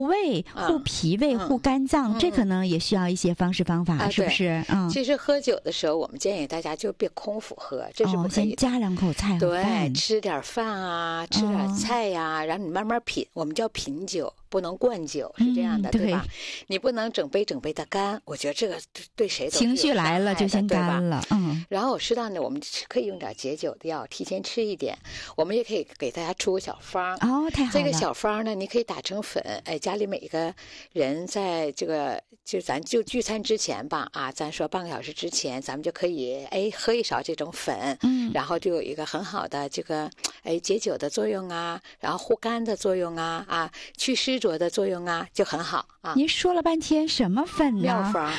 胃、护脾胃、护肝脏，这可能也需要一些方式方法，是不是？ 其实喝酒的时候，我们建议大家就别空腹喝，这是不可以的。 先加2口菜和饭， 对，吃点饭啊，吃点菜呀，然后你慢慢品，我们叫品酒。不能灌酒，是这样的，对吧？你不能整杯的干，我觉得这个对谁都是情绪来了就先干了， 然后适当的，我们可以用点解酒的药，提前吃一点。我们也可以给大家出个小方太好了。 这个小方呢，你可以打成粉，家里每个人在这个咱就聚餐之前吧，咱说半个小时之前，咱们就可以喝一勺这种粉，然后就有一个很好的这个解酒的作用啊，然后护肝的作用啊，祛湿浊的作用啊，就很好啊。 您说了半天什么粉呢？ 妙方，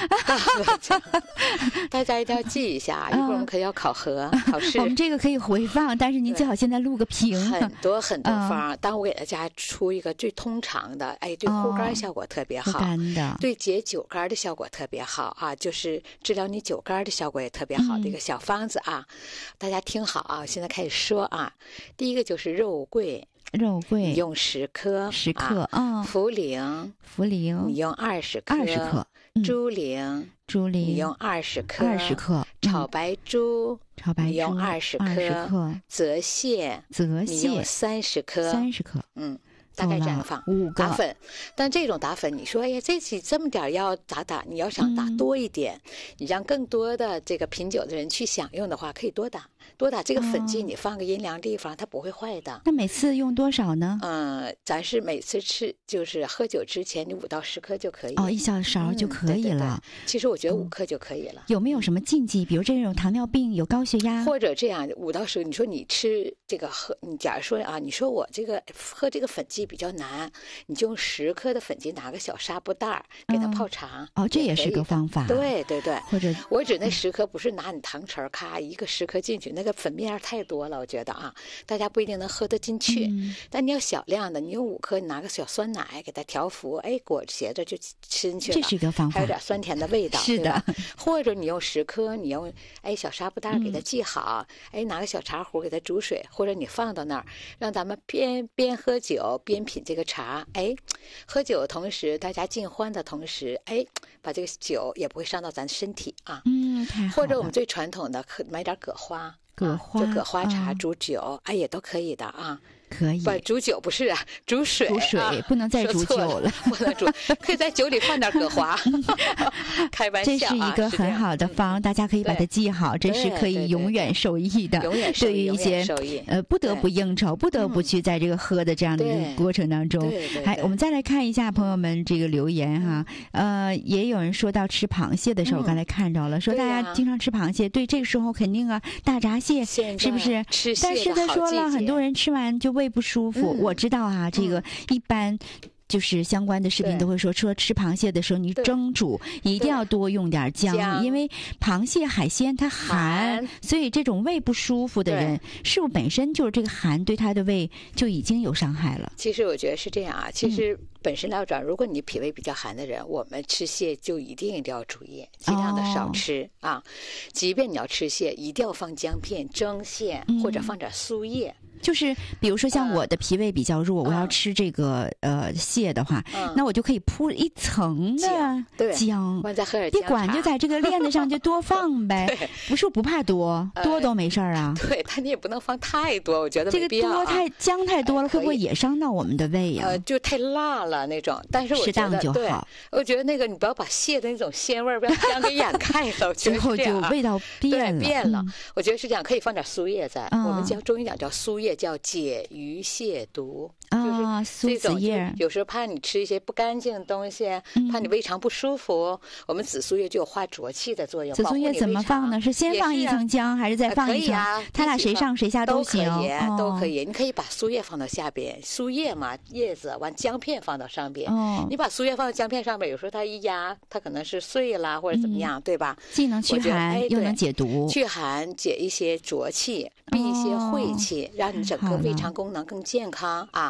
大家一定要记一下，一会儿我们可要考试。 我们这个可以回放，但是您最好现在录个屏。 很多方，但我给大家出一个最通常的，对护肝效果特别好，对解酒肝的效果特别好啊，就是治疗你酒肝的效果也特别好的一个小方子啊。大家听好啊，现在开始说啊。第一个就是肉桂，你用10克，茯苓，你用20克，猪苓，你用20克，炒白猪，你用20克，泽泻，你用30克，大概这样放 5个打粉。但这种打粉，你说这么点药打，你要想打多一点，你让更多的这个品酒的人去享用的话，可以多打这个粉剂，你放个阴凉地方，它不会坏的。 那每次用多少呢？ 咱是每次吃，就是喝酒之前你5到10克就可以。 1小勺就可以了。 对，其实我觉得5克就可以了。 有没有什么禁忌？比如这种糖尿病、有高血压， 或者这样5到10，你说你吃这个你假如说你说我这个喝这个粉剂比较难，你就用10克的粉剂，拿个小纱布袋给它泡茶。 这也是个方法。 对。 或者我指那10克不是拿你糖匙咔一个10克进去，那个粉面太多了，我觉得大家不一定能喝得进去。但你要小量的，你用5克，你拿个小酸奶给它调服，裹斜着就吃进去了。 这是一个方法， 还有点酸甜的味道。 是的。 或者你用10克，你用小纱布袋给它系好，拿个小茶壶给它煮水，或者你放到那儿，让咱们边喝酒边品这个茶。喝酒的同时，大家尽欢的同时，把这个酒也不会伤到咱身体啊。 太好了。 或者我们最传统的，买点葛花，就葛花茶煮酒，也都可以的啊。 可以， 不煮酒不是煮水， 不能再煮酒了， 不能煮，可以在酒里放点葛花。开玩笑， 这是一个很好的方，大家可以把它记好，这是可以永远受益的。对于一些不得不应酬、不得不去在这个喝的这样的一个过程当中，我们再来看一下朋友们这个留言哈，也有人说到吃螃蟹的时候，我刚才看到了，说大家经常吃螃蟹，对这个时候肯定大闸蟹是不是？但是他说了，很多人吃完就胃不舒服。我知道这个一般就是相关的视频都会说吃螃蟹的时候，你蒸煮一定要多用点姜，因为螃蟹海鲜它寒，所以这种胃不舒服的人，是不是本身就是这个寒对他的胃就已经有伤害了？ 其实我觉得是这样其实本身来讲，如果你脾胃比较寒的人，我们吃蟹就一定要注意，尽量的少吃即便你要吃蟹，一定要放姜片蒸蟹，或者放点苏叶。 就是比如说像我的脾胃比较弱，我要吃这个蟹的话，那我就可以铺一层的姜，别管就在这个链子上就多放呗。不是不怕多都没事啊。 对，但你也不能放太多，我觉得没必要。 这个姜太多了，会不会也伤到我们的胃呀？ 就太辣了那种。但是我觉得适当就好。 我觉得那个你不要把蟹的那种鲜味儿让姜给掩盖了， 最后就味道变了。 我觉得是这样，可以放点苏叶在。我们中医讲叫苏叶，叫解鱼蟹毒。就是这种，有时候怕你吃一些不干净的东西，怕你胃肠不舒服，我们紫苏叶就有化浊气的作用。 紫苏叶怎么放呢？是先放一层姜，还是再放一层？它俩谁上谁下都行， 都可以。你可以把苏叶放到下边，苏叶嘛，叶子完姜片放到上边。你把苏叶放到姜片上边，有时候它一压，它可能是碎了或者怎么样，对吧？ 既能驱寒又能解毒， 驱寒解一些浊气，避一些晦气，让你整个胃肠功能更健康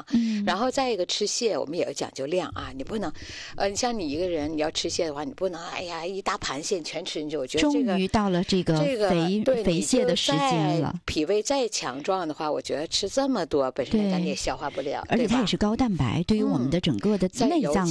然后再一个吃蟹，我们也要讲究量啊，你不能，像你一个人你要吃蟹的话，你不能哎呀一大盘蟹全吃进去，我觉得这个终于到了这个肥蟹的时间了。 脾胃再强壮的话，我觉得吃这么多本身来讲你也消化不了， 而且它也是高蛋白，对于我们的整个的内脏